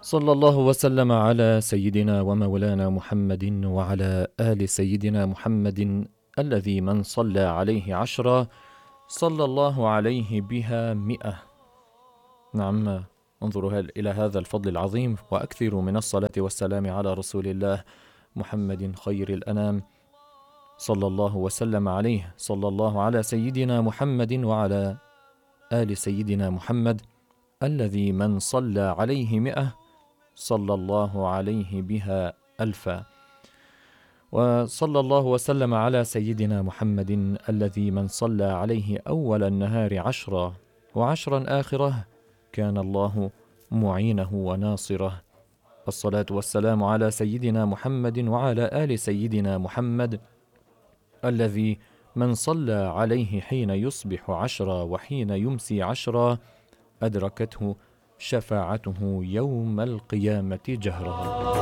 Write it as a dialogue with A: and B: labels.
A: صلى الله وسلم على سيدنا ومولانا محمد وعلى آل سيدنا محمد الذي من صلى عليه 10 صلى الله عليه بها 100. نعم، انظروا إلى هذا الفضل العظيم، وأكثروا من الصلاة والسلام على رسول الله محمد خير الأنام صلى الله وسلم عليه. صلى الله على سيدنا محمد وعلى آل سيدنا محمد الذي من صلى عليه 100 صلى الله عليه بها 1000. وصلى الله وسلم على سيدنا محمد الذي من صلى عليه أول النهار 10 و10 آخره كان الله معينه وناصره. الصلاة والسلام على سيدنا محمد وعلى آل سيدنا محمد الذي من صلى عليه حين يصبح 10 وحين يمسي 10 أدركته شفاعته يوم القيامة جهرا.